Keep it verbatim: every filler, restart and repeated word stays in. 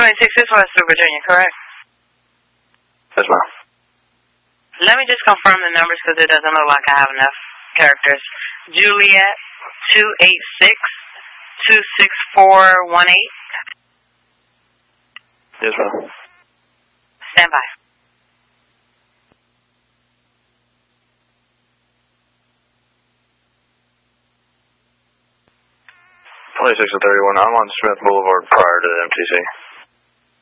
twenty-six is Western Virginia, correct? Yes, ma'am. Let me just confirm the numbers because it doesn't look like I have enough characters. Juliet, two eight six, two six four one eight. Yes, ma'am. Stand by. twenty-six and thirty-one, I'm on Smith Boulevard prior to the M T C.